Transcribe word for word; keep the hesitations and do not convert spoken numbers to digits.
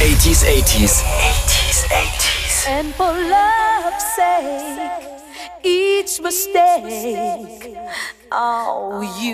eighties, eighties. eighties, eighties. And for love's sake, each mistake, oh, you